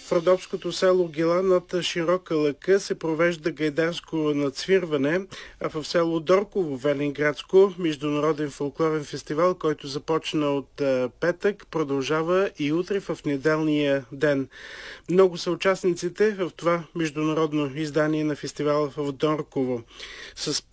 В родопското село Гила над Широка лъка се провежда гайдарско нацвирване, а в село Дорково, Велинградско, международен фолклорен фестивал, който започна от петък, продължава и утре в неделния ден. Много са участниците в това международно издание на фестивала в Дорково. С